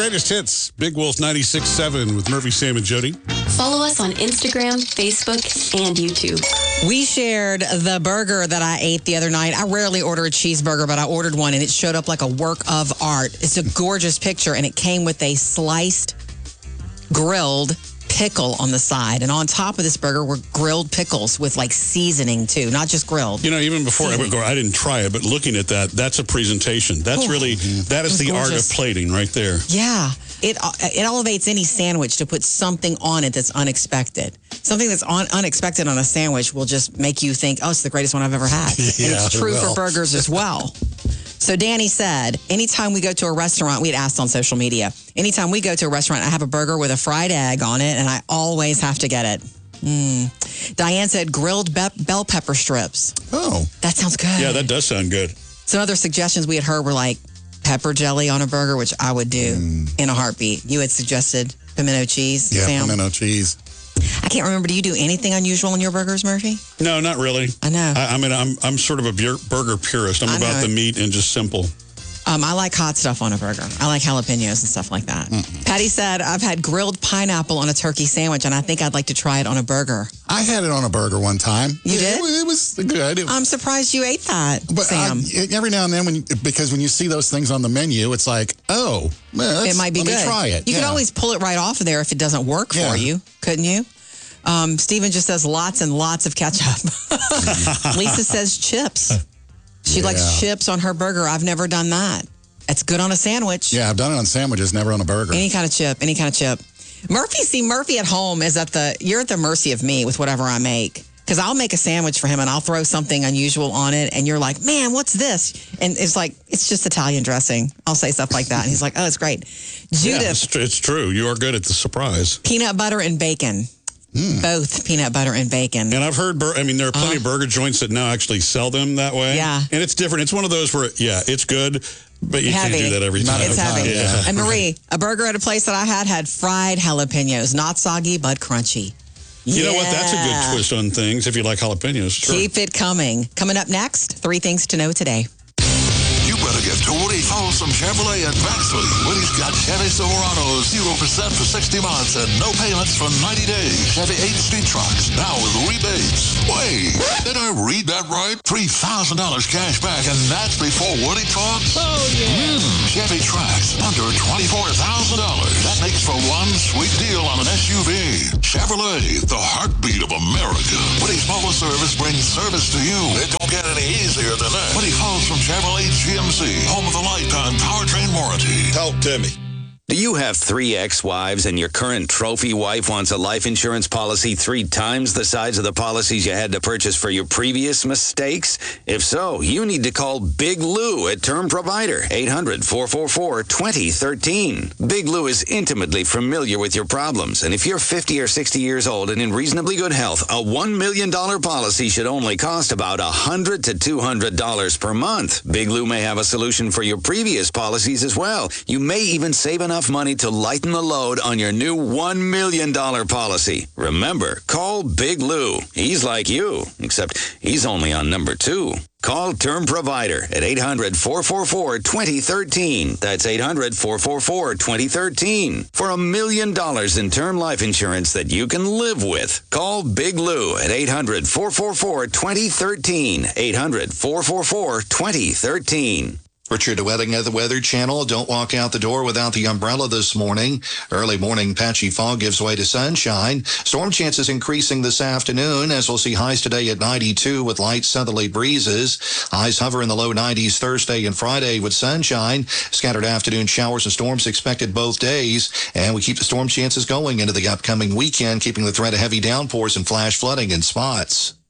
greatest hits. Big Wolf 96.7 with Murphy, Sam, and Jody. Follow us on Instagram, Facebook, and YouTube. We shared the burger that I ate the other night. I rarely order a cheeseburger, but I ordered one, and it showed up like a work of art. It's a gorgeous picture, and it came with a sliced, grilled pickle on the side. And on top of this burger were grilled pickles with like seasoning too, not just grilled. You know, even before I didn't try it, but looking at that, that's a presentation. That's that is the art of plating right there. Yeah. It elevates any sandwich to put something on it that's unexpected. Something that's unexpected on a sandwich will just make you think, oh, it's the greatest one I've ever had. Yeah, and it's true for burgers as well. So Danny said, anytime we go to a restaurant, we had asked on social media, anytime we go to a restaurant, I have a burger with a fried egg on it, and I always have to get it. Diane said grilled bell pepper strips. Oh. That sounds good. Yeah, that does sound good. Some other suggestions we had heard were like pepper jelly on a burger, which I would do in a heartbeat. You had suggested pimento cheese, Yeah, Sam. pimento cheese. I can't remember. Do you do anything unusual in your burgers, Murphy? No, not really. I know. I'm sort of a burger purist. I'm about the meat and just simple. I like hot stuff on a burger. I like jalapenos and stuff like that. Patty said, I've had grilled pineapple on a turkey sandwich, and I think I'd like to try it on a burger. I had it on a burger one time. You did? It was good. I'm surprised you ate that, Sam. Every now and then, because when you see those things on the menu, it's like, oh, man, it might be let good. me try it. You could always pull it right off of there if it doesn't work for you, couldn't you? Steven just says lots and lots of ketchup. Lisa says chips. She likes chips on her burger. I've never done that. It's good on a sandwich. Yeah, I've done it on sandwiches, never on a burger. Any kind of chip. Murphy at home is you're at the mercy of me with whatever I make. Because I'll make a sandwich for him and I'll throw something unusual on it. And you're like, man, what's this? And it's like, it's just Italian dressing. I'll say stuff like that. And he's like, oh, it's great. Judith. Yeah, it's true. You are good at the surprise. Peanut butter and bacon. Both peanut butter and bacon. And I've heard, there are plenty of burger joints that now actually sell them that way. Yeah. And it's different. It's one of those where, it's good, but you heavy. can't do that every time. It's heavy. Yeah. And Marie, a burger at a place that I had fried jalapenos. Not soggy, but crunchy. You know what? That's a good twist on things if you like jalapenos. Sure. Keep it coming. Coming up next, 3 things to know today. You better get to Woody Folsom Chevrolet at Baxley. Woody's got Chevy Silverados 0% for 60 months and no payments for 90 days. Chevy HD trucks now with rebates. Wait, did I read that right? $3,000 cash back, and that's before Woody talks? Oh, yeah. Chevy Trax under $24,000. That makes for one sweet deal on an SUV. Chevrolet, the heartbeat of America. Woody's Mobile Service brings service to you. It don't get any easier than that. Woody Folsom Chevrolet GMC, home of the lifetime powertrain warranty. Talk to me. Do you have 3 ex-wives and your current trophy wife wants a life insurance policy 3 times the size of the policies you had to purchase for your previous mistakes? If so, you need to call Big Lou at Term Provider, 800-444-2013. Big Lou is intimately familiar with your problems, and if you're 50 or 60 years old and in reasonably good health, a $1 million policy should only cost about $100 to $200 per month. Big Lou may have a solution for your previous policies as well. You may even save enough money to lighten the load on your new $1 million policy. Remember, call Big Lou. He's like you, except he's only on number 2. Call Term Provider at 800-444-2013. That's 800-444-2013. For $1 million in term life insurance that you can live with. Call Big Lou at 800-444-2013. 800-444-2013. Richard Wedding of the Weather Channel. Don't walk out the door without the umbrella this morning. Early morning patchy fog gives way to sunshine. Storm chances increasing this afternoon as we'll see highs today at 92 with light southerly breezes. Highs hover in the low 90s Thursday and Friday with sunshine. Scattered afternoon showers and storms expected both days. And we keep the storm chances going into the upcoming weekend, keeping the threat of heavy downpours and flash flooding in spots.